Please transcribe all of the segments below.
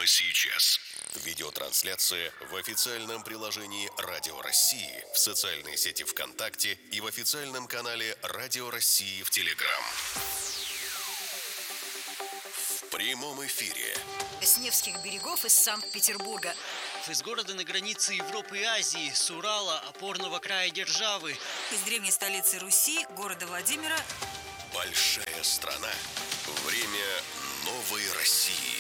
прямо сейчас. Видеотрансляция в официальном приложении Радио России, в социальной сети ВКонтакте и в официальном канале Радио России в Телеграм. В прямом эфире. С Невских берегов из Санкт-Петербурга. Из города на границе Европы и Азии, с Урала, опорного края державы. Из древней столицы Руси, города Владимира. Большая страна. Время новой России.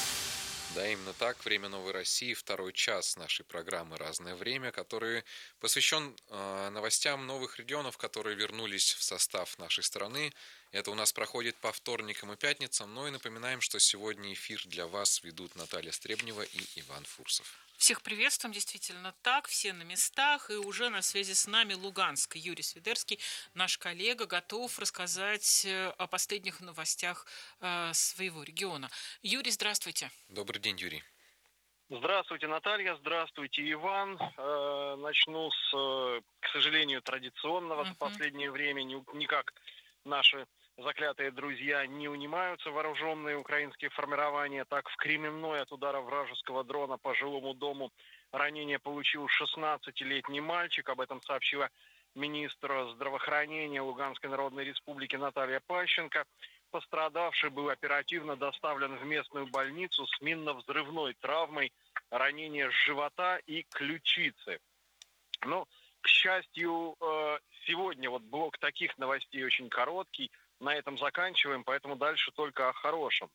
Да, именно так. Время новой России, второй час нашей программы «Разное время», который посвящен новостям новых регионов, которые вернулись в состав нашей страны. Это у нас проходит по вторникам и пятницам. Ну и напоминаем, что сегодня эфир для вас ведут Наталья Стребнева и Иван Фурсов. Всех приветствуем, действительно так, все на местах, и уже на связи с нами Луганск. Юрий Свидерский, наш коллега, готов рассказать о последних новостях своего региона. Юрий, здравствуйте. Добрый день, Юрий. Здравствуйте, Наталья, здравствуйте, Иван. Начну с, к сожалению, традиционного в последнее время. Никак наши заклятые друзья не унимаются, вооруженные украинские формирования. Так, в Кременной от удара вражеского дрона по жилому дому ранение получил 16-летний мальчик. Об этом сообщила министр здравоохранения Луганской Народной Республики Наталья Пащенко. Пострадавший был оперативно доставлен в местную больницу с минно-взрывной травмой, ранение живота и ключицы. Но, к счастью, сегодня вот блок таких новостей очень короткий. На этом заканчиваем, поэтому дальше только о хорошем.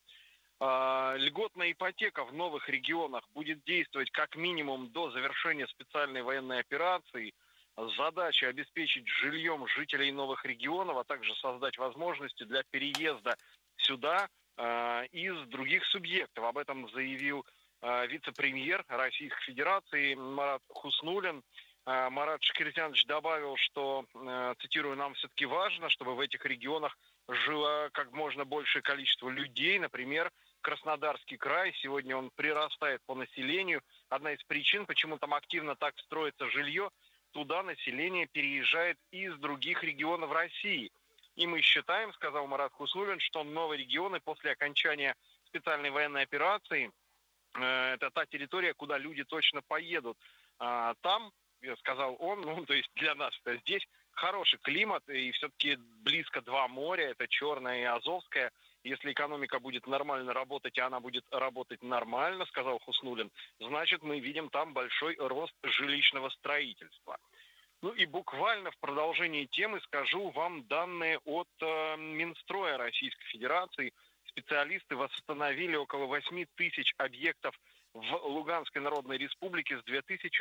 Льготная ипотека в новых регионах будет действовать как минимум до завершения специальной военной операции. Задача обеспечить жильем жителей новых регионов, а также создать возможности для переезда сюда из других субъектов. Об этом заявил вице-премьер Российской Федерации Марат Хуснуллин. Марат Шакиртянович добавил, что, цитирую, нам все-таки важно, чтобы в этих регионах жило как можно большее количество людей. Например, Краснодарский край, сегодня он прирастает по населению. Одна из причин, почему там активно так строится жилье, туда население переезжает из других регионов России. И мы считаем, сказал Марат Хуснуллин, что новые регионы после окончания специальной военной операции, это та территория, куда люди точно поедут. Там, сказал он, то есть для нас это здесь хороший климат, и все-таки близко два моря, это Черное и Азовское. Если экономика будет нормально работать, и она будет работать нормально, сказал Хуснуллин, значит, мы видим там большой рост жилищного строительства. Ну и буквально в продолжении темы скажу вам данные от Минстроя Российской Федерации. Специалисты восстановили около 8 тысяч объектов в Луганской Народной Республике с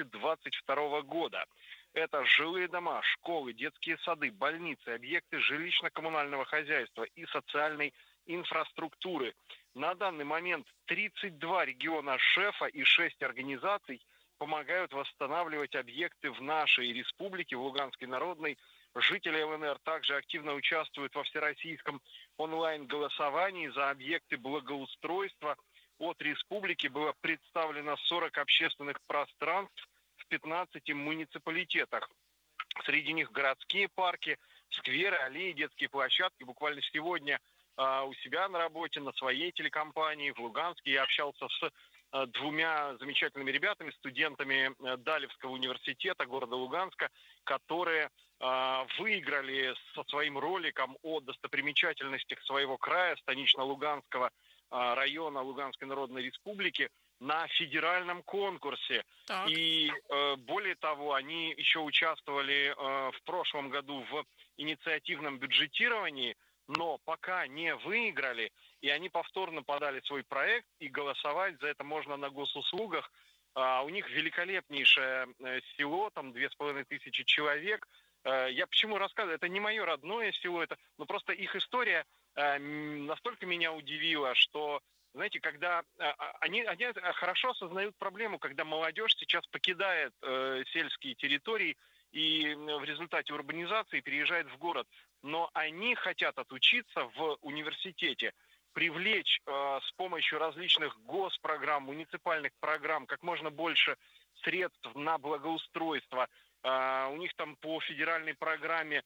2022 года. Это жилые дома, школы, детские сады, больницы, объекты жилищно-коммунального хозяйства и социальной инфраструктуры. На данный момент 32 региона шефа и 6 организаций помогают восстанавливать объекты в нашей республике, в Луганской Народной. Жители ЛНР также активно участвуют во всероссийском онлайн-голосовании за объекты благоустройства. От республики было представлено 40 общественных пространств в 15 муниципалитетах. Среди них городские парки, скверы, аллеи, детские площадки. Буквально сегодня у себя на работе, на своей телекомпании в Луганске я общался с двумя замечательными ребятами, студентами Далевского университета города Луганска, которые выиграли со своим роликом о достопримечательностях своего края, станично-луганского района Луганской Народной Республики, на федеральном конкурсе. Так. И более того, они еще участвовали в прошлом году в инициативном бюджетировании, но пока не выиграли, и они повторно подали свой проект, и голосовать за это можно на госуслугах. У них великолепнейшее село, там 2500 человек. Я почему рассказываю? Это не мое родное село, но просто их история настолько меня удивила, что, знаете, когда они хорошо осознают проблему, когда молодежь сейчас покидает сельские территории и в результате урбанизации переезжает в город, но они хотят отучиться в университете, привлечь с помощью различных госпрограмм, муниципальных программ как можно больше средств на благоустройство. У них там по федеральной программе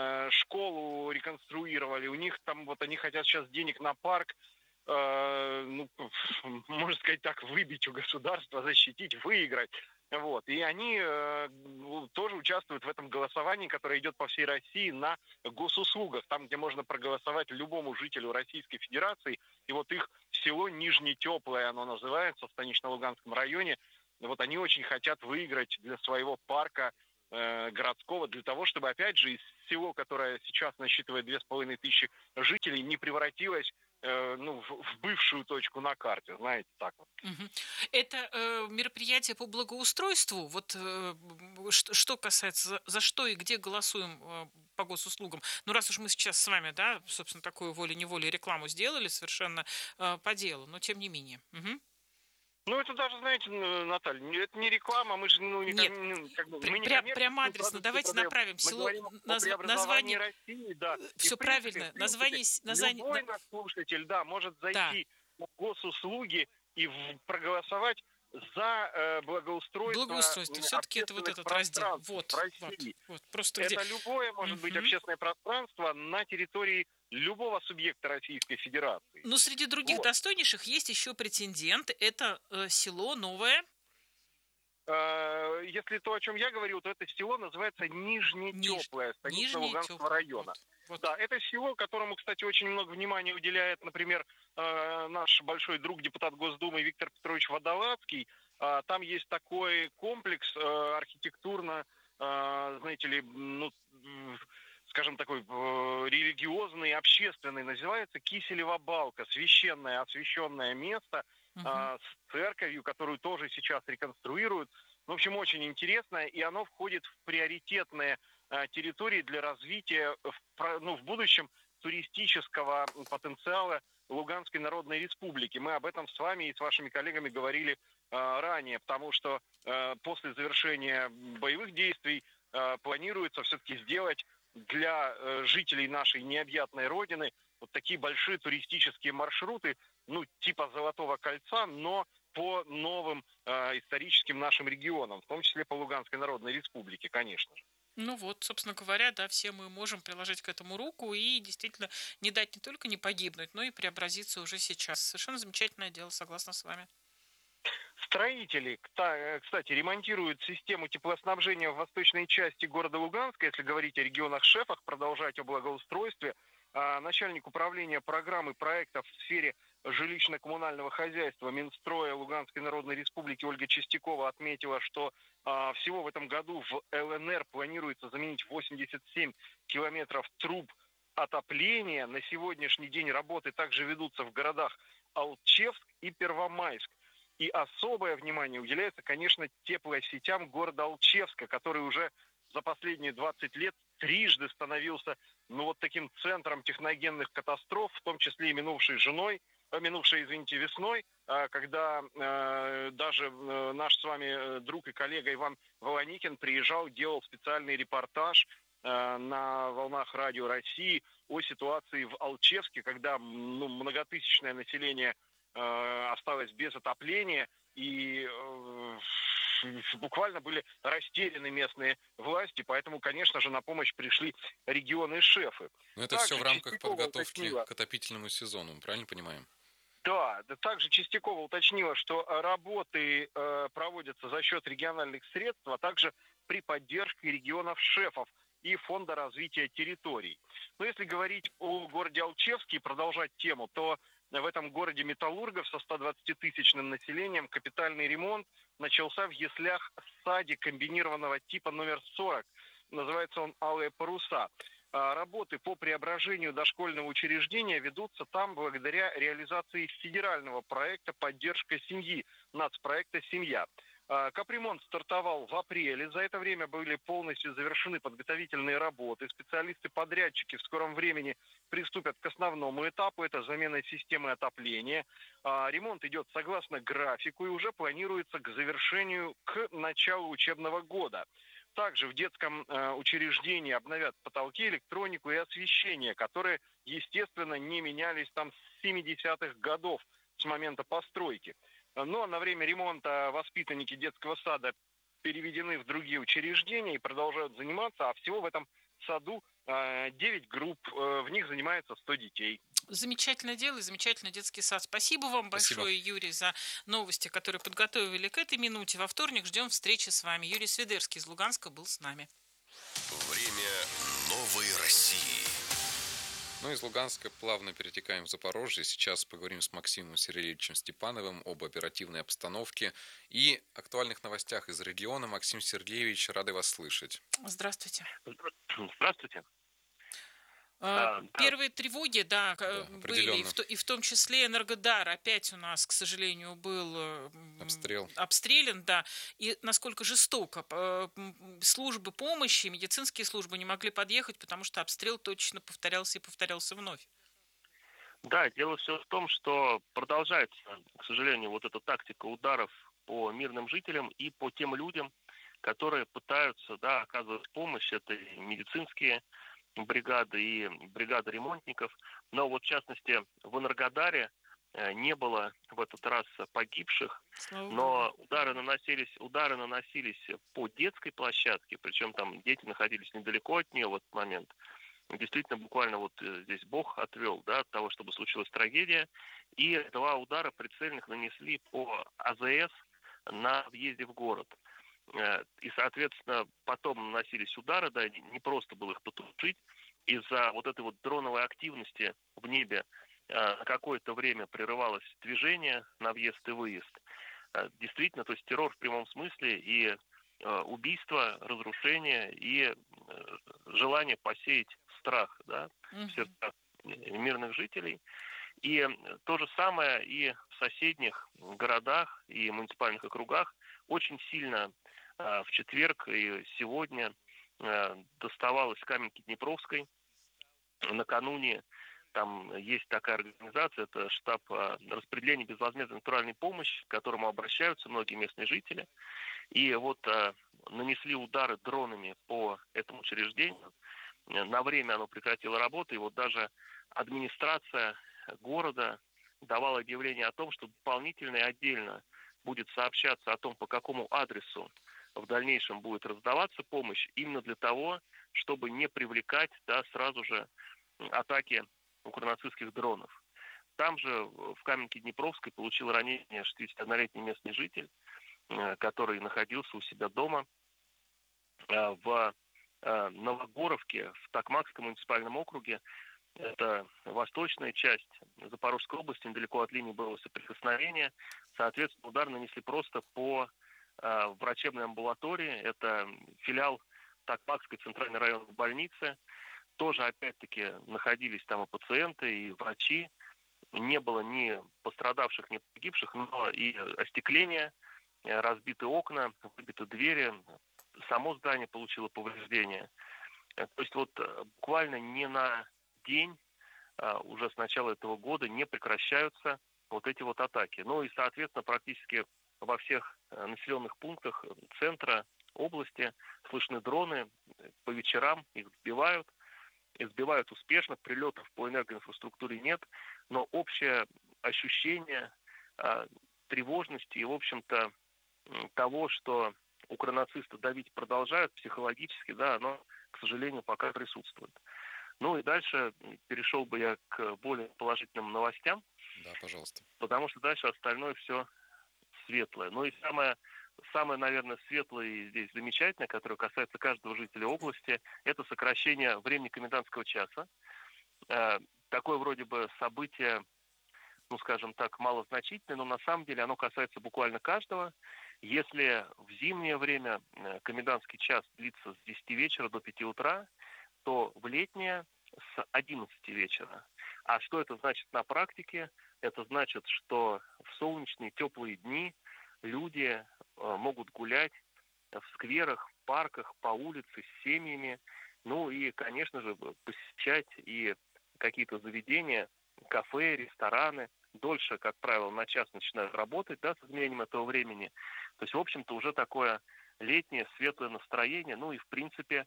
школу реконструировали, у них там вот они хотят сейчас денег на парк, можно сказать так, выбить у государства, защитить, выиграть. Вот. И они тоже участвуют в этом голосовании, которое идет по всей России на госуслугах, там, где можно проголосовать любому жителю Российской Федерации. И вот их село Нижнетеплое, оно называется, в Станично-Луганском районе. Вот они очень хотят выиграть для своего парка городского, для того, чтобы, опять же, из село, которое сейчас насчитывает 2500 жителей, не превратилось в бывшую точку на карте, знаете, так вот. Это мероприятие по благоустройству. Вот что касается, за что и где голосуем по госуслугам. Ну, раз уж мы сейчас с вами, да, собственно, такую волей-неволей рекламу сделали совершенно по делу, но тем не менее. Это даже, знаете, Наталья, это не реклама, мы же, мы не прямо адресно. Давайте направим село, название России, да. Все правильно. Название. Любой наш слушатель, да, может зайти на госуслуги и проголосовать за благоустройство. Благоустройство. Все-таки это вот этот раздел. Вот. Просто это любое может быть общественное пространство на территории любого субъекта Российской Федерации. Но среди других достойнейших есть еще претендент. Это село Новое. Если то, о чем я говорил, то это село называется Нижнетеплое, Станично-Луганского района. Вот. Да, это село, которому, кстати, очень много внимания уделяет, например, наш большой друг, депутат Госдумы Виктор Петрович Водолазский. Там есть такой комплекс архитектурно, знаете ли, скажем, такой религиозный, общественный, называется Киселева балка, священное, освященное место с церковью, которую тоже сейчас реконструируют. В общем, очень интересное, и оно входит в приоритетные территории для развития в будущем туристического потенциала Луганской Народной Республики. Мы об этом с вами и с вашими коллегами говорили ранее, потому что после завершения боевых действий планируется все-таки сделать для жителей нашей необъятной родины вот такие большие туристические маршруты, типа Золотого кольца, но по новым историческим нашим регионам, в том числе по Луганской Народной Республике, конечно же. Собственно говоря, да, все мы можем приложить к этому руку и действительно не дать не только не погибнуть, но и преобразиться уже сейчас. Совершенно замечательное дело, согласна с вами. Строители, кстати, ремонтируют систему теплоснабжения в восточной части города Луганска, если говорить о регионах-шефах, продолжать о благоустройстве. Начальник управления программы проектов в сфере жилищно-коммунального хозяйства Минстроя Луганской Народной Республики Ольга Чистякова отметила, что всего в этом году в ЛНР планируется заменить 87 километров труб отопления. На сегодняшний день работы также ведутся в городах Алчевск и Первомайск. И особое внимание уделяется, конечно, теплосетям города Алчевска, который уже за последние 20 лет трижды становился таким центром техногенных катастроф, в том числе и минувшей весной, когда даже наш с вами друг и коллега Иван Волоникин приезжал, делал специальный репортаж на волнах Радио России о ситуации в Алчевске, когда многотысячное население осталось без отопления, и буквально были растеряны местные власти, поэтому, конечно же, на помощь пришли регионы-шефы. Но это все в рамках подготовки к отопительному сезону, мы правильно понимаем? Да, также Чистякова уточнила, что работы проводятся за счет региональных средств, а также при поддержке регионов-шефов и Фонда развития территорий. Но если говорить о городе Алчевске и продолжать тему, то в этом городе металлургов со 120-тысячным населением капитальный ремонт начался в яслях саде комбинированного типа номер 40. Называется он «Алые паруса». Работы по преображению дошкольного учреждения ведутся там благодаря реализации федерального проекта «Поддержка семьи», нацпроекта «Семья». Капремонт стартовал в апреле. За это время были полностью завершены подготовительные работы. Специалисты-подрядчики в скором времени приступят к основному этапу. Это замена системы отопления. Ремонт идет согласно графику и уже планируется к завершению к началу учебного года. Также в детском учреждении обновят потолки, электронику и освещение, которые, естественно, не менялись там с 70-х годов, с момента постройки. Но на время ремонта воспитанники детского сада переведены в другие учреждения и продолжают заниматься, а всего в этом саду 9 групп, в них занимается 100 детей. Замечательное дело и замечательный детский сад. Спасибо вам Спасибо. большое, Юрий, за новости, которые подготовили к этой минуте. Во вторник ждем встречи с вами. Юрий Свидерский из Луганска был с нами. Время новой России. Ну, из Луганска плавно перетекаем в Запорожье. Сейчас поговорим с Максимом Сергеевичем Степановым об оперативной обстановке и актуальных новостях из региона. Максим Сергеевич, рады вас слышать. Здравствуйте. Здравствуйте. Первые тревоги, были, определенно. и в том числе Энергодар опять у нас, к сожалению, был обстрелян, да, и насколько жестоко. Службы помощи, медицинские службы не могли подъехать, потому что обстрел точно повторялся и повторялся вновь. Да, дело все в том, что продолжается, к сожалению, вот эта тактика ударов по мирным жителям и по тем людям, которые пытаются, да, оказывать помощь. Это и медицинские бригады и бригады ремонтников. Но вот в частности в Энергодаре не было в этот раз погибших, но удары наносились по детской площадке, причем там дети находились недалеко от нее в этот момент. Действительно, буквально вот здесь Бог отвел, да, от того, чтобы случилась трагедия. И 2 удара прицельных нанесли по АЗС на въезде в город. И, соответственно, потом наносились удары, да, не просто было их потушить. Из-за вот этой вот дроновой активности в небе на какое-то время прерывалось движение на въезд и выезд. Действительно, то есть террор в прямом смысле и убийство, разрушение и желание посеять страх, да, в сердцах мирных жителей. И то же самое и в соседних городах и муниципальных округах. Очень сильно в четверг и сегодня доставалось Каменки-Днепровской. Накануне там есть такая организация, это штаб распределения безвозмездной натуральной помощи, к которому обращаются многие местные жители. И вот нанесли удары дронами по этому учреждению. На время оно прекратило работу, и вот даже администрация города давала объявление о том, что дополнительно и отдельно будет сообщаться о том, по какому адресу в дальнейшем будет раздаваться помощь, именно для того, чтобы не привлекать, да, сразу же атаки укронацистских дронов. Там же в Каменке-Днепровской получил ранение 61-летний местный житель, который находился у себя дома. В Новогоровке, в Токмакском муниципальном округе, это восточная часть Запорожской области, недалеко от линии боевого соприкосновения. Соответственно, удар нанесли просто по врачебной амбулатории. Это филиал Токмакской центральной районной больницы. Тоже, опять-таки, находились там и пациенты, и врачи. Не было ни пострадавших, ни погибших, но и остекление, разбиты окна, выбиты двери. Само здание получило повреждения. То есть вот буквально не на день, уже с начала этого года, не прекращаются вот эти вот атаки. Ну и, соответственно, практически во всех населенных пунктах центра области слышны дроны. По вечерам их сбивают. И сбивают успешно, прилетов по энергоинфраструктуре нет, но общее ощущение тревожности и, в общем-то, того, что укронацисты давить продолжают психологически, да, оно, к сожалению, пока присутствует. Ну и дальше перешел бы я к более положительным новостям. Да, пожалуйста. Потому что дальше остальное все светлое. Ну и самое, наверное, светлое и здесь замечательное, которое касается каждого жителя области, это сокращение времени комендантского часа. Такое вроде бы событие, ну, скажем так, малозначительное, но на самом деле оно касается буквально каждого. Если в зимнее время комендантский час длится с 10 вечера до 5 утра, то в летнее с 11 вечера. А что это значит на практике? Это значит, что в солнечные теплые дни люди могут гулять в скверах, в парках, по улице с семьями. Ну и, конечно же, посещать и какие-то заведения, кафе, рестораны. Дольше, как правило, на час начинают работать, да, с изменением этого времени. То есть, в общем-то, уже такое летнее светлое настроение. Ну и, в принципе,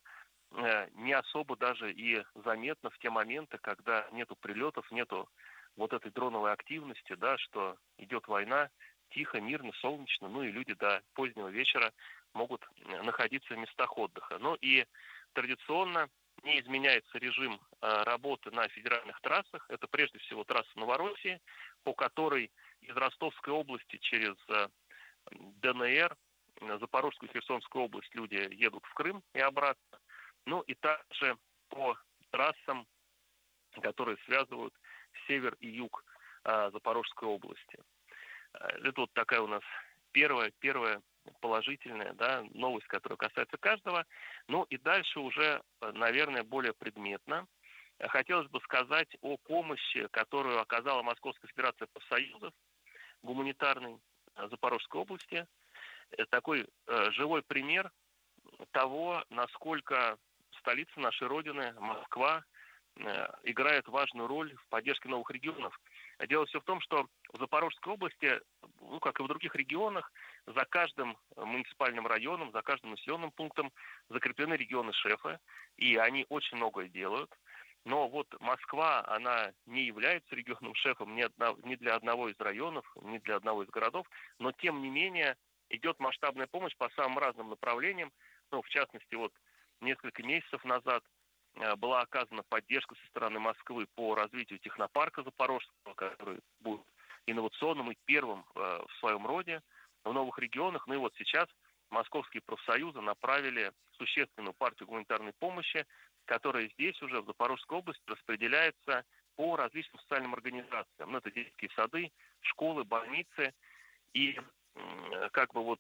не особо даже и заметно в те моменты, когда нету прилетов, нету вот этой дроновой активности, да, что идет война, тихо, мирно, солнечно, ну и люди до позднего вечера могут находиться в местах отдыха. Ну и традиционно не изменяется режим работы на федеральных трассах. Это прежде всего трасса Новороссии, по которой из Ростовской области через ДНР, Запорожскую и Херсонскую область люди едут в Крым и обратно. Ну и также по трассам, которые связывают север и юг Запорожской области. Это вот такая у нас первая положительная, да, новость, которая касается каждого. Ну и дальше уже, наверное, более предметно. Хотелось бы сказать о помощи, которую оказала Московская федерация профсоюзов гуманитарной Запорожской области. Такой живой пример того, насколько столица нашей Родины, Москва, играет важную роль в поддержке новых регионов. Дело все в том, что в Запорожской области, ну, как и в других регионах, за каждым муниципальным районом, за каждым населенным пунктом закреплены регионы-шефы, и они очень многое делают. Но вот Москва, она не является регионным шефом ни для одного из районов, ни для одного из городов, но тем не менее идет масштабная помощь по самым разным направлениям. Ну, в частности, вот несколько месяцев назад была оказана поддержка со стороны Москвы по развитию технопарка Запорожского, который будет инновационным и первым в своем роде в новых регионах. Ну и вот сейчас московские профсоюзы направили существенную партию гуманитарной помощи, которая здесь уже в Запорожской области распределяется по различным социальным организациям. Ну, это детские сады, школы, больницы. И как бы вот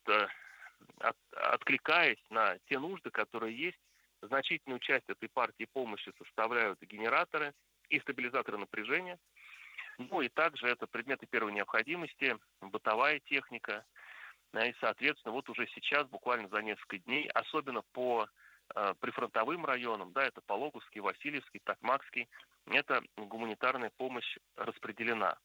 откликаясь на те нужды, которые есть, значительную часть этой партии помощи составляют генераторы и стабилизаторы напряжения. Ну и также это предметы первой необходимости, бытовая техника. И, соответственно, вот уже сейчас, буквально за несколько дней, особенно по прифронтовым районам, да, это Пологовский, Васильевский, Токмакский, эта гуманитарная помощь распределена.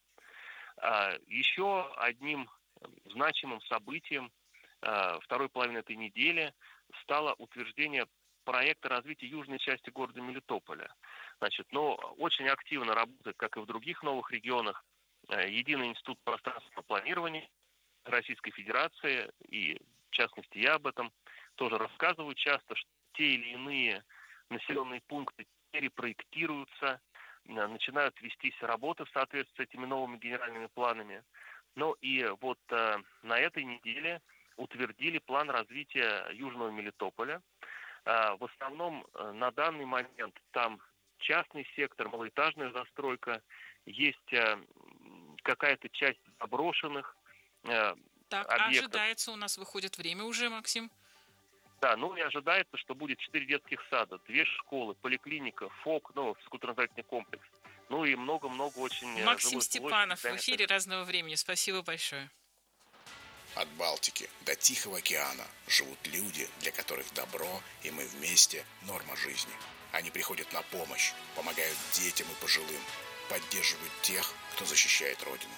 Еще одним значимым событием второй половины этой недели стало утверждение проекта развития южной части города Мелитополя. Значит, очень активно работает, как и в других новых регионах, Единый институт пространственного планирования Российской Федерации, и в частности я об этом тоже рассказываю часто, что те или иные населенные пункты перепроектируются, начинают вестись работы в соответствии с этими новыми генеральными планами. Ну и вот на этой неделе утвердили план развития Южного Мелитополя. В основном на данный момент там частный сектор, малоэтажная застройка, есть какая-то часть заброшенных Так, объектов. ожидается, у нас выходит время уже, Максим. Да, и ожидается, что будет 4 детских сада, 2 школы, поликлиника, ФОК, физкультурно-оздоровительный комплекс. Ну и много-много очень Максим жилых Степанов в площадей. эфире «Разного времени». Спасибо большое. От Балтики до Тихого океана живут люди, для которых добро и мы вместе – норма жизни. Они приходят на помощь, помогают детям и пожилым, поддерживают тех, кто защищает Родину.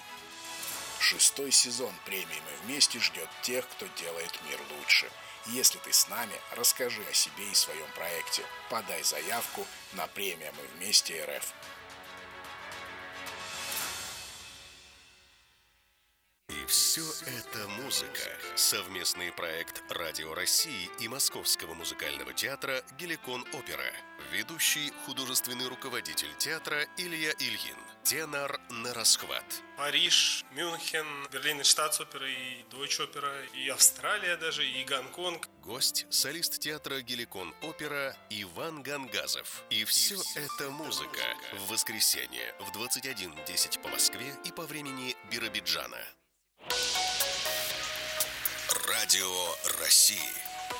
6-й сезон премии «Мы вместе» ждет тех, кто делает мир лучше. Если ты с нами, расскажи о себе и своем проекте. Подай заявку на премию «Мы вместе РФ». И все это музыка. Совместный проект Радио России и Московского музыкального театра «Геликон Опера». Ведущий художественный руководитель театра Илья Ильин. Тенор на расхват. Париж, Мюнхен, Берлин, Штатс-опера и Дойч-опера, и Австралия даже, и Гонконг. Гость – солист театра «Геликон Опера» Иван Гангазов. И все это музыка. В воскресенье в 21:10 по Москве и по времени Биробиджана. Радио России.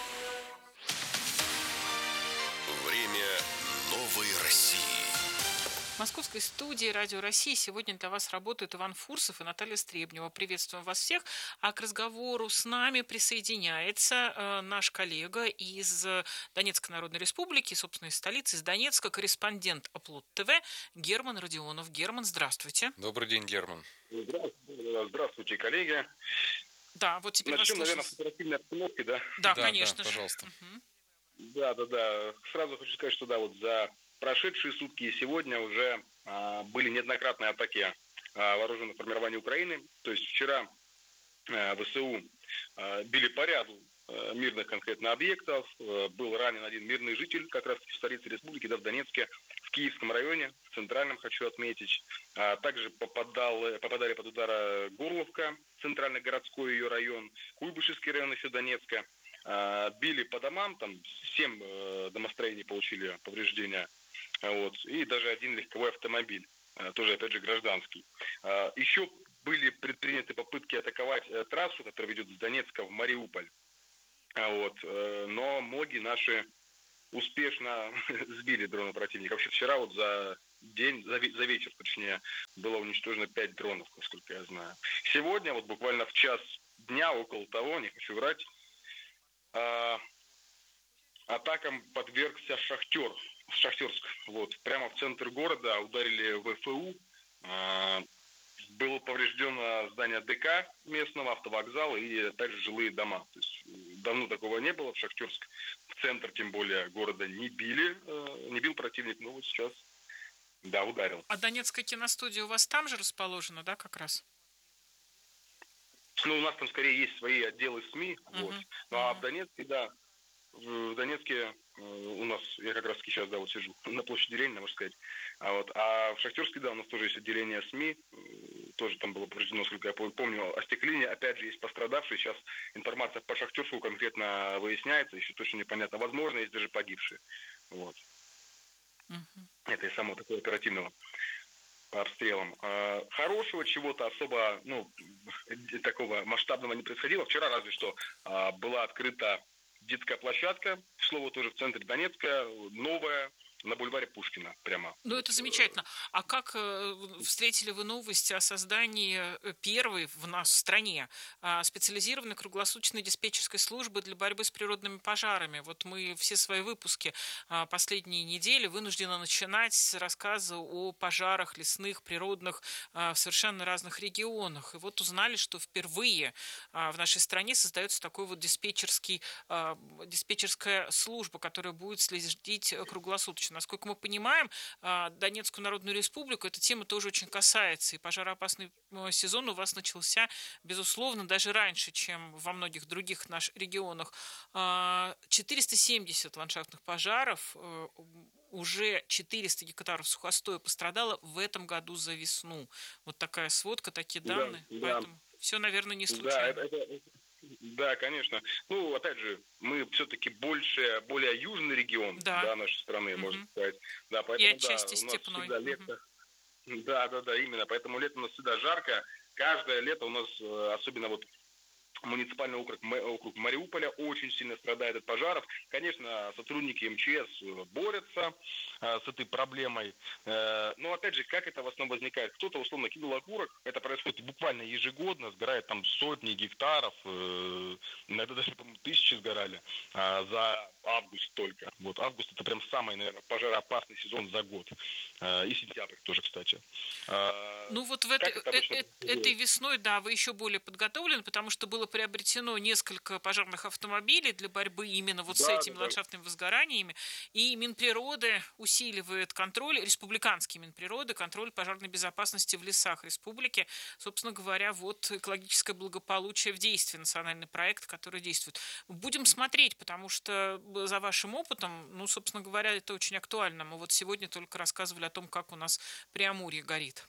Время новой России. В московской студии «Радио России» сегодня для вас работают Иван Фурсов и Наталья Стребнева. Приветствуем вас всех. А к разговору с нами присоединяется наш коллега из Донецкой Народной Республики, собственно, из столицы, из Донецка, корреспондент Оплот ТВ Герман Родионов. Герман, здравствуйте. Добрый день, Герман. Здравствуйте, коллеги. Да, вот теперь начнем, вас наверное, с оперативной обстановки, да? Да, конечно да, же. пожалуйста. Да. Сразу хочу сказать, что вот за прошедшие сутки и сегодня уже были неоднократные атаки вооруженных формирований Украины. То есть вчера ВСУ били по ряду мирных конкретно объектов. Был ранен один мирный житель, как раз в столице республики, в Донецке, в Киевском районе, в центральном, хочу отметить. Также попадали под удар Горловка, центральный городской ее район, Куйбышевский район еще Донецка. Били по домам, там 7 домостроений получили повреждения. Вот, и даже один легковой автомобиль, тоже, опять же, гражданский. Еще были предприняты попытки атаковать трассу, которая ведет с Донецка в Мариуполь. Вот, но МОГи наши успешно сбили дроны противника. Вообще вчера вот за день, за вечер, точнее, было уничтожено 5 дронов, насколько я знаю. Сегодня, вот буквально в час дня, около того, не хочу врать, атакам подвергся Шахтерск. Вот, прямо в центр города ударили ВФУ. Было повреждено здание ДК местного, автовокзал и также жилые дома. То есть давно такого не было. В Шахтерск, в центр, тем более, города не бил противник, но вот сейчас, да, ударил. А Донецкая киностудия у вас там же расположена, да, как раз? Ну, у нас там скорее есть свои отделы СМИ. Вот. Ну, а в Донецке, да, в Донецке у нас, я как раз таки сейчас, да, вот сижу на площади Ленина, можно сказать. А в Шахтерске, да, у нас тоже есть отделение СМИ. Тоже там было повреждено, насколько я помню, остекление. Опять же, есть пострадавшие. Сейчас информация по Шахтерску конкретно выясняется. Еще точно непонятно. Возможно, есть даже погибшие. Вот. Это из самого такого оперативного обстрелом. Хорошего чего-то особо, такого масштабного не происходило. Вчера разве что была открыта детская площадка, к слову, тоже в центре Донецка, новая, на бульваре Пушкина прямо. Ну, это замечательно. А как встретили вы новость о создании первой в нас в стране специализированной круглосуточной диспетчерской службы для борьбы с природными пожарами? Вот мы все свои выпуски последние недели вынуждены начинать с рассказа о пожарах лесных, природных в совершенно разных регионах. И вот узнали, что впервые в нашей стране создается такой вот диспетчерская служба, которая будет следить круглосуточно. Насколько мы понимаем, Донецкую Народную Республику эта тема тоже очень касается. И пожароопасный сезон у вас начался, безусловно, даже раньше, чем во многих других наших регионах. 470 ландшафтных пожаров, уже 400 гектаров сухостоя пострадало в этом году за весну. Вот такая сводка, такие данные. Да, поэтому все, наверное, не случайно. Да, конечно. Ну, опять же, мы все-таки более южный регион нашей страны, можно сказать. Да, поэтому, и отчасти степной. Всегда лето. Да, именно. Поэтому лето у нас всегда жарко. Каждое лето у нас, особенно вот муниципальный округ Мариуполя очень сильно страдает от пожаров. Конечно, сотрудники МЧС борются с этой проблемой. Но, опять же, как это в основном возникает? Кто-то, условно, кинул окурок. Это происходит буквально ежегодно. Сгорает там сотни гектаров. Иногда даже, по-моему, тысячи сгорали за август только. Вот август — это прям самый, наверное, пожароопасный сезон за год. И сентябрь тоже, кстати. Ну вот этой весной, да, вы еще более подготовлены, потому что было приобретено несколько пожарных автомобилей для борьбы именно вот с этими ландшафтными возгораниями. И Минприроды усиливает контроль, республиканский Минприроды, контроль пожарной безопасности в лесах республики. Собственно говоря, вот экологическое благополучие в действии, национальный проект, который действует. Будем смотреть, потому что за вашим опытом, ну, собственно говоря, это очень актуально. Мы вот сегодня только рассказывали о том, как у нас Преамурье горит.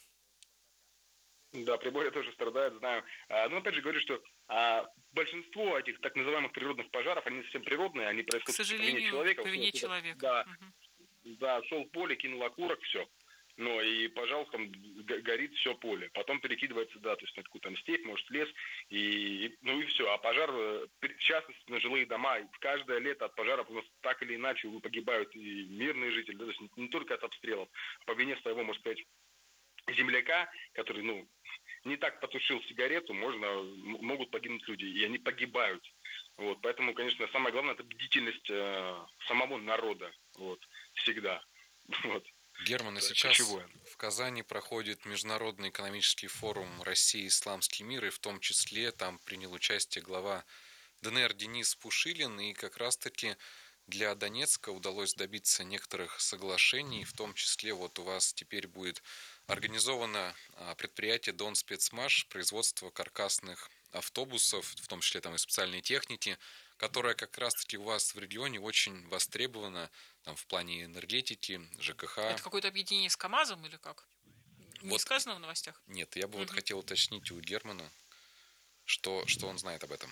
Да, Приморье тоже страдает, знаю. Но опять же говорю, что большинство этих так называемых природных пожаров, они не совсем природные, они происходят по вине человека. По вине человека. Да, шел в поле, кинул окурок, все. Ну и, пожалуйста, горит все поле. Потом перекидывается, да, то есть на какую-то там степь, может, лес, и все. А пожар, в частности, на жилые дома, каждое лето от пожаров у нас так или иначе погибают и мирные жители, да, то есть не только от обстрелов, по вине своего, можно сказать, земляка, который, не так потушил сигарету, могут погибнуть люди, и они погибают. Вот, поэтому, конечно, самое главное — это бдительность самого народа, вот, всегда. Вот. Герман, и сейчас в Казани проходит Международный экономический форум «Россия. Исламский мир», и в том числе там принял участие глава ДНР Денис Пушилин, и как раз-таки для Донецка удалось добиться некоторых соглашений, в том числе вот у вас теперь будет организовано предприятие Донспецмаш, производство каркасных автобусов, в том числе там и специальной техники, которая как раз-таки у вас в регионе очень востребована там, в плане энергетики, ЖКХ. Это какое-то объединение с КАМАЗом или как? Не Вот, сказано в новостях? Нет, я бы вот хотел уточнить у Германа, что он знает об этом.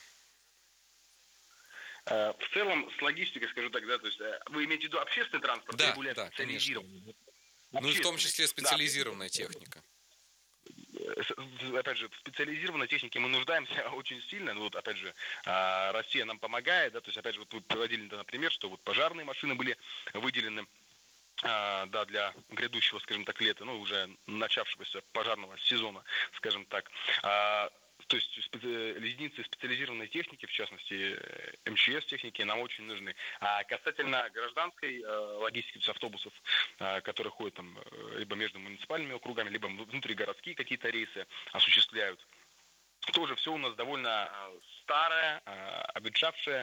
В целом, с логистикой, скажу так, да, то есть вы имеете в виду общественный транспорт? Да, или более да, специализированный? Ну и в том числе специализированная техника. Опять же, в специализированной технике мы нуждаемся очень сильно. Ну, вот, опять же, Россия нам помогает, да, то есть, опять же, вот вы приводили, например, что вот пожарные машины были выделены, да, для грядущего, скажем так, лета, ну, уже начавшегося пожарного сезона, скажем так. То есть единицы специализированной техники, в частности, МЧС техники, нам очень нужны. А касательно гражданской логистики, то есть автобусов, которые ходят там либо между муниципальными округами, либо внутригородские какие-то рейсы осуществляют, тоже все у нас довольно старое, обветшавшее.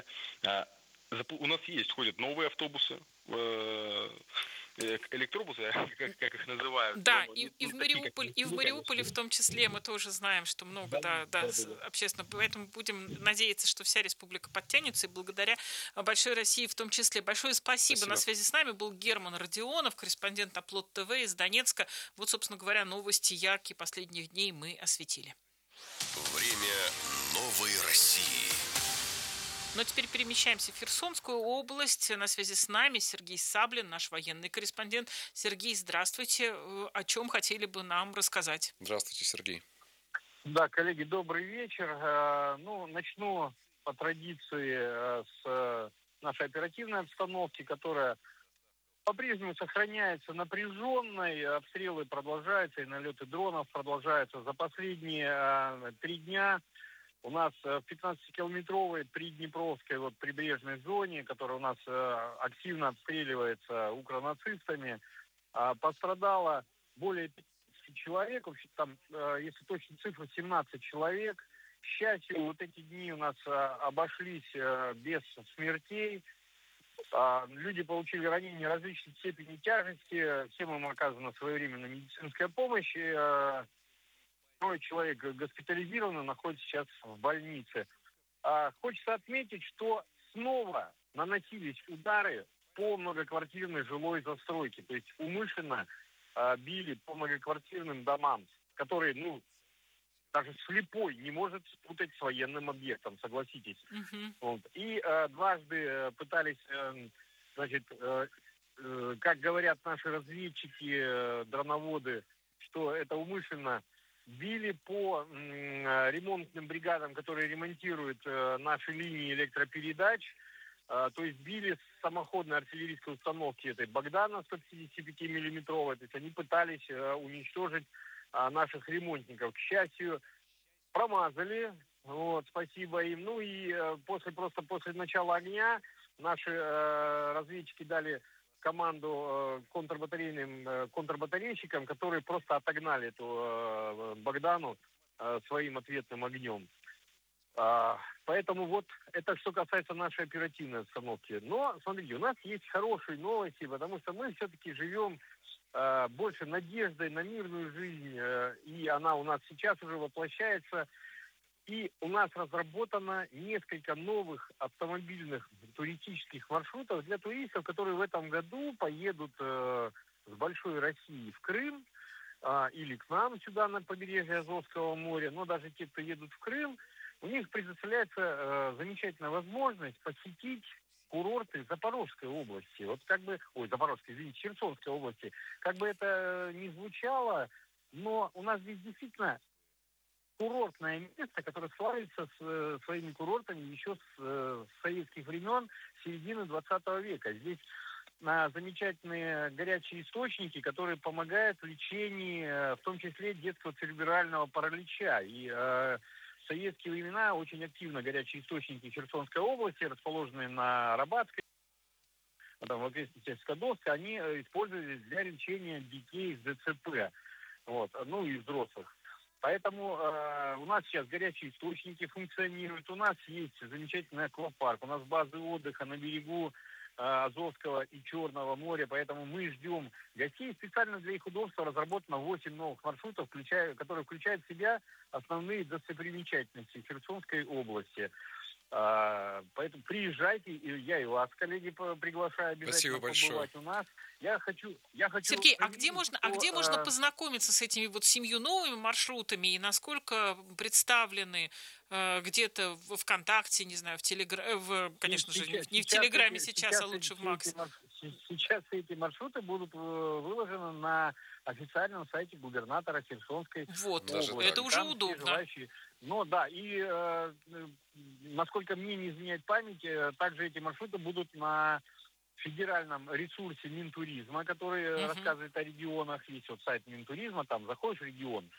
У нас ходят новые автобусы, электробусы, как их называют. Да, и в Мариуполе в том числе мы тоже знаем, что много общественно. Поэтому будем надеяться, что вся республика подтянется, и благодаря большой России в том числе. Большое спасибо. На связи с нами был Герман Родионов, корреспондент Оплот ТВ из Донецка. Вот, собственно говоря, новости яркие последних дней мы осветили. Время новой России. Но теперь перемещаемся в Херсонскую область. На связи с нами Сергей Саблин, наш военный корреспондент. Сергей, здравствуйте. О чем хотели бы нам рассказать? Здравствуйте, Сергей. Да, коллеги, добрый вечер. Начну по традиции с нашей оперативной обстановки, которая по-прежнему сохраняется напряженной. Обстрелы продолжаются, и налеты дронов продолжаются. За последние 3 дня у нас в 15-километровой приднепровской прибрежной зоне, которая у нас активно обстреливается укронацистами, пострадало более 50 человек. Вообще там, если точно цифру, 17 человек. К счастью, вот эти дни у нас обошлись без смертей. Люди получили ранения различной степени тяжести. Всем им оказана своевременная медицинская помощь. 3 человек госпитализированы, находятся сейчас в больнице. Хочется отметить, что снова наносились удары по многоквартирной жилой застройке. То есть умышленно били по многоквартирным домам, которые, даже слепой не может спутать с военным объектом, согласитесь. И дважды пытались, как говорят наши разведчики, дроноводы, что это умышленно били по ремонтным бригадам, которые ремонтируют наши линии электропередач. То есть били с самоходной артиллерийской установки этой Богдана 155-миллиметровой. То есть они пытались уничтожить наших ремонтников. К счастью, промазали. Спасибо им. Ну и после начала огня наши разведчики дали команду контрбатарейщикам, которые просто отогнали эту Богдану своим ответным огнем. Поэтому это что касается нашей оперативной обстановки. Но, смотрите, у нас есть хорошие новости, потому что мы все-таки живем больше надеждой на мирную жизнь, и она у нас сейчас уже воплощается. И у нас разработано несколько новых автомобильных туристических маршрутов для туристов, которые в этом году поедут с большой России в Крым или к нам сюда на побережье Азовского моря. Но даже те, кто едут в Крым, у них предоставляется замечательная возможность посетить курорты Запорожской области. Херсонской области. Как бы это ни звучало, но у нас здесь действительно курортное место, которое славится своими курортами еще с советских времен, середины 20 века. Здесь замечательные горячие источники, которые помогают в лечении, в том числе детского церебрального паралича. И в советские времена очень активно горячие источники Херсонской области, расположенные на Арабатской, в окрестностях Скадовска, они использовались для лечения детей с ДЦП, и взрослых. Поэтому у нас сейчас горячие источники функционируют, у нас есть замечательный аквапарк, у нас базы отдыха на берегу Азовского и Черного моря, поэтому мы ждем гостей. Специально для их удобства разработано 8 новых маршрутов, которые включают в себя основные достопримечательности Херсонской области. Поэтому приезжайте, и я и вас, коллеги, приглашаю обязательно побывать у нас. Я хочу Сергей, а где можно познакомиться с этими вот 7 новыми маршрутами и насколько представлены где-то в ВКонтакте, не знаю, в Телеграме, конечно же, не в Телеграме сейчас, а лучше в Максе. Сейчас эти маршруты будут выложены на официальном сайте губернатора Херсонской области. Это уже удобно. Ну да, и насколько мне не изменяет память, также эти маршруты будут на федеральном ресурсе Минтуризма, который рассказывает о регионах. Есть вот сайт Минтуризма, там заходишь в регион,